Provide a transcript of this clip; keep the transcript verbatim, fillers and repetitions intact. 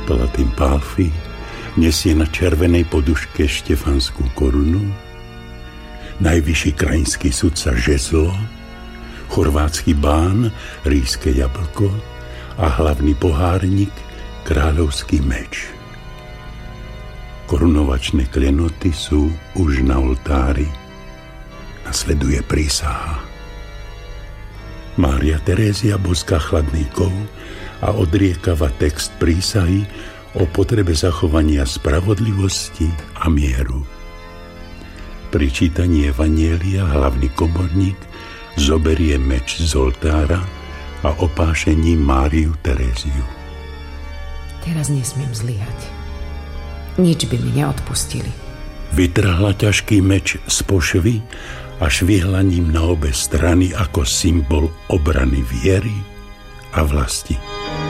Palatyn Pálfy nesie na červenej poduške štefanskú korunu, najvyšší krajinský sudca žezlo, chorvátsky bán ríske jablko a hlavný pohárnik kráľovský meč. Korunovačné klenoty sú už na oltári. Nasleduje prísaha. Mária Terézia boská chladníkov a odriekava text prísahy o potrebe zachovania spravodlivosti a mieru. Pri čítaní evanjelia hlavný komorník zoberie meč z oltára a opášení Máriu Teréziu. Teraz nesmiem zlyhať. Nič by mi neodpustili. Vytrhla ťažký meč z pošvy a švihla na obe strany ako symbol obrany viery a vlasti.